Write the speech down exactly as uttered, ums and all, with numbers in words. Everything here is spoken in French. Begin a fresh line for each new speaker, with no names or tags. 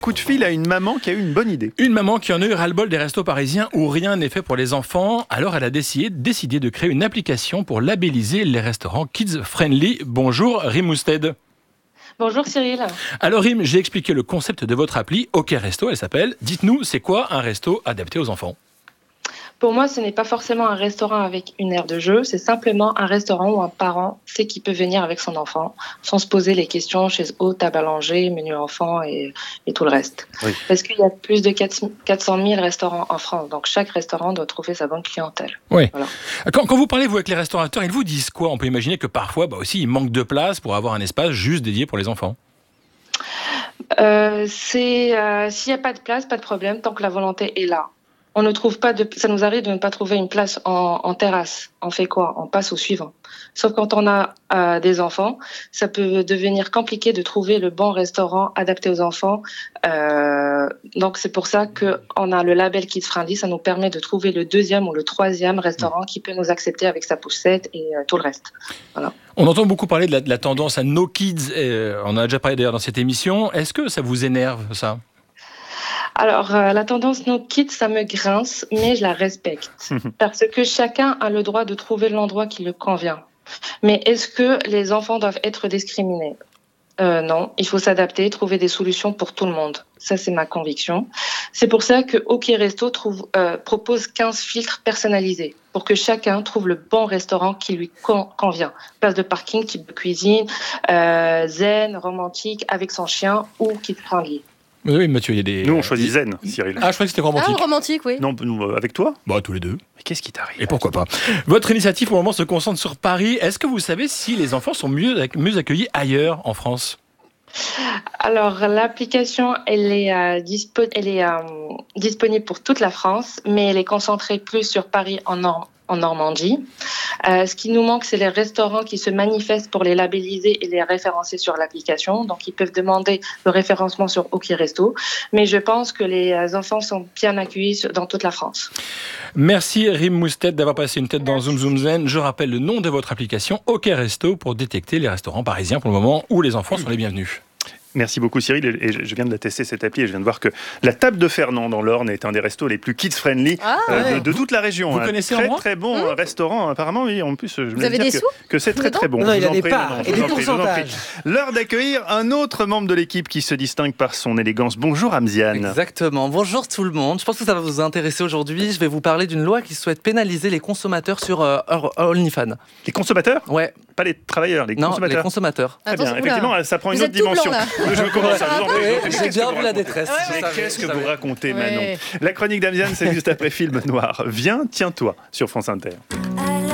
Coup de fil à une maman qui a eu une bonne idée.
Une maman qui en a eu ras-le-bol des restos parisiens où rien n'est fait pour les enfants. Alors elle a décidé, décidé de créer une application pour labelliser les restaurants kids friendly. Bonjour Rim Ousted.
Bonjour Cyril.
Alors Rim, j'ai expliqué le concept de votre appli, OK Resto, elle s'appelle. Dites-nous, c'est quoi un resto adapté aux enfants ?
Pour moi, ce n'est pas forcément un restaurant avec une aire de jeu, c'est simplement un restaurant où un parent sait qu'il peut venir avec son enfant sans se poser les questions chez haut, table à langer, menu enfant et, et tout le reste. Oui. Parce qu'il y a plus de quatre cent mille restaurants en France, donc chaque restaurant doit trouver sa bonne clientèle.
Oui.
Voilà.
Quand, quand vous parlez vous avec les restaurateurs, ils vous disent quoi ? On peut imaginer que parfois, bah aussi, il manque de place pour avoir un espace juste dédié pour les enfants.
Euh, c'est, euh, s'il n'y a pas de place, pas de problème, tant que la volonté est là. On ne trouve pas de, ça nous arrive de ne pas trouver une place en, en terrasse. On fait quoi ? On passe au suivant. Sauf quand on a euh, des enfants, ça peut devenir compliqué de trouver le bon restaurant adapté aux enfants. Euh, donc c'est pour ça qu'on a le label Kids Friendly. Ça nous permet de trouver le deuxième ou le troisième restaurant qui peut nous accepter avec sa poussette et euh, tout le reste. Voilà.
On entend beaucoup parler de la, de la tendance à no kids. Euh, on en a déjà parlé d'ailleurs dans cette émission. Est-ce que ça vous énerve ça ?
Alors, euh, la tendance no kids, ça me grince, mais je la respecte. Parce que chacun a le droit de trouver l'endroit qui le convient. Mais est-ce que les enfants doivent être discriminés ? Euh, non, il faut s'adapter, trouver des solutions pour tout le monde. Ça, c'est ma conviction. C'est pour ça que OK Resto trouve, euh, propose quinze filtres personnalisés pour que chacun trouve le bon restaurant qui lui con- convient. Place de parking, type de cuisine, euh, zen, romantique, avec son chien ou kid-friendly.
Oui, Mathieu, il y a des...
Nous, on choisit zen, Cyril.
Ah, je croyais que c'était romantique.
Ah, romantique, oui.
Non, nous, euh, avec toi ?
Bah, tous les deux.
Mais qu'est-ce qui t'arrive ?
Et pourquoi pas ? Votre initiative, pour le moment, se concentre sur Paris. Est-ce que vous savez si les enfants sont mieux, mieux accueillis ailleurs en France ?
Alors, l'application, elle est, euh, dispo- elle est euh, disponible pour toute la France, mais elle est concentrée plus sur Paris en, Nor- en Normandie. Euh, ce qui nous manque, c'est les restaurants qui se manifestent pour les labelliser et les référencer sur l'application. Donc, ils peuvent demander le référencement sur OK Resto. Mais je pense que les enfants sont bien accueillis dans toute la France.
Merci Rim Mousted d'avoir passé une tête dans Zoom Zoom Zen. Je rappelle le nom de votre application, OK Resto, pour détecter les restaurants parisiens pour le moment où les enfants sont les bienvenus.
Merci beaucoup Cyril, et je viens de la tester cette appli et je viens de voir que la Table de Fernand dans l'Orne est un des restos les plus kids-friendly
ah,
euh,
ouais.
de, de toute la région.
Vous
un
connaissez
très
en
très bon mmh. restaurant apparemment, oui, en plus je
Vous
voulais
avez
dire
des
que,
sous
que c'est très très bon.
Non, il a
en
des
prie,
parts
non, non,
et
je
des
vous en prie, je vous en prie.
pourcentages.
L'heure d'accueillir un autre membre de l'équipe qui se distingue par son élégance. Bonjour Amziane.
Exactement, bonjour tout le monde. Je pense que ça va vous intéresser aujourd'hui. Je vais vous parler d'une loi qui souhaite pénaliser les consommateurs sur euh, OnlyFans.
Les consommateurs ?
Ouais.
Pas les travailleurs, les
non,
consommateurs.
les consommateurs.
Très bien,
Attention,
effectivement,
oula.
ça prend une
Vous
autre
êtes tout
dimension.
blanc, là.
Je commence à vous en prie.
Ouais,
Qu'est-ce
j'ai
que
bien
vous
vu la
racontez ?
détresse.
Mais
vous savez,
qu'est-ce que
vous
vous
savez.
racontez,
Ouais.
Manon ? La chronique d'Amziane, c'est juste après Film Noir. Viens, tiens-toi sur France Inter.